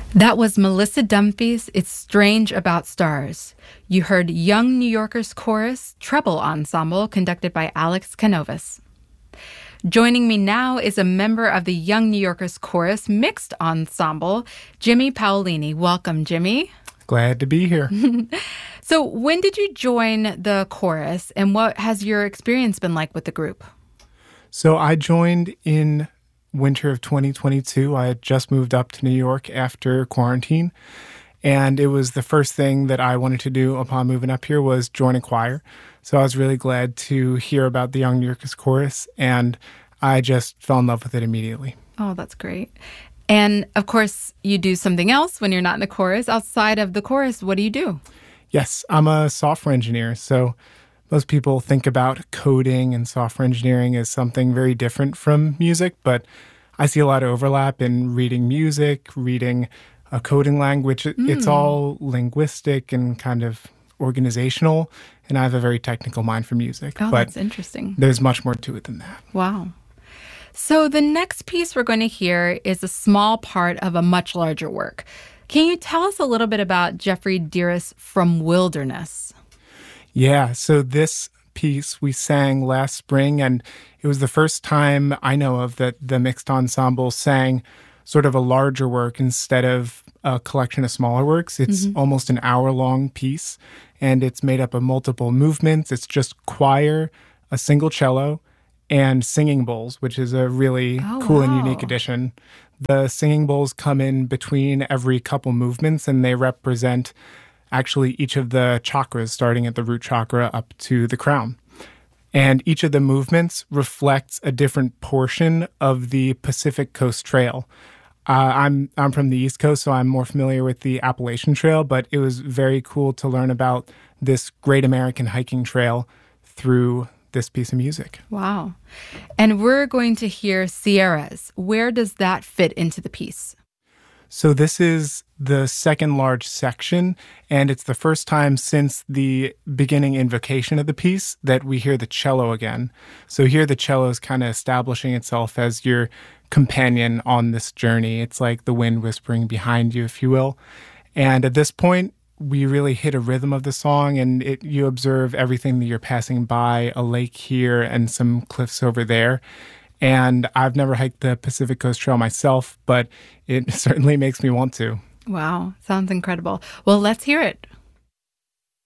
That was Melissa Dunphy's It's Strange About Stars. You heard Young New Yorkers Chorus Treble Ensemble conducted by Alex Canovas. Joining me now is a member of the Young New Yorkers Chorus Mixed Ensemble, Jimmy Paolini. Welcome, Jimmy. Glad to be here. So when did you join the chorus, and what has your experience been like with the group? So I joined in winter of 2022. I had just moved up to New York after quarantine, and it was the first thing that I wanted to do upon moving up here was join a choir. So I was really glad to hear about the Young New Yorkers Chorus, and I just fell in love with it immediately. Oh, that's great. And of course, you do something else when you're not in the chorus. Outside of the chorus, what do you do? Yes, I'm a software engineer. So most people think about coding and software engineering as something very different from music, but I see a lot of overlap in reading music, reading a coding language. It's all linguistic and kind of organizational, and I have a very technical mind for music. Oh, but that's interesting. There's much more to it than that. Wow. So the next piece we're going to hear is a small part of a much larger work. Can you tell us a little bit about Jeffrey Dearest From Wilderness? Yeah, so this piece we sang last spring, and it was the first time I know of that the mixed ensemble sang sort of a larger work instead of a collection of smaller works. It's almost an hour-long piece, and it's made up of multiple movements. It's just choir, a single cello, and singing bowls, which is a really cool and unique addition. The singing bowls come in between every couple movements, and they represent actually each of the chakras, starting at the root chakra up to the crown. And each of the movements reflects a different portion of the Pacific Coast Trail. I'm from the East Coast, so I'm more familiar with the Appalachian Trail, but it was very cool to learn about this great American hiking trail through this piece of music. Wow. And we're going to hear Sierras. Where does that fit into the piece? So this is the second large section, and it's the first time since the beginning invocation of the piece that we hear the cello again. So here the cello is kind of establishing itself as your companion on this journey. It's like the wind whispering behind you, if you will. And at this point, we really hit a rhythm of the song, and you observe everything that you're passing by, a lake here and some cliffs over there. And I've never hiked the Pacific Coast Trail myself, but it certainly makes me want to. Wow, sounds incredible. Well, let's hear it.